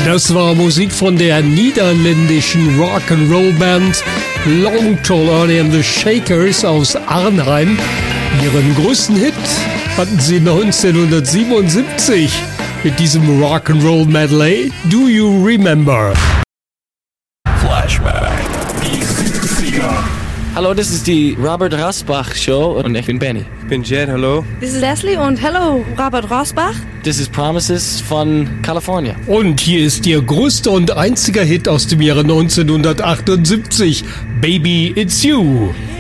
Das war Musik von der niederländischen Rock'n'Roll-Band Long Tall and the Shakers aus Arnheim. Ihren größten Hit hatten sie 1977 mit diesem Rock'n'Roll Medley Do You Remember? Flashback. Hallo, das ist die Robert Rosbach Show und ich bin Benny. Ich bin Jed, hallo. This is Leslie und hello, Robert Rosbach. This is Promises von California. Und hier ist ihr größter und einziger Hit aus dem Jahre 1978, Baby It's You.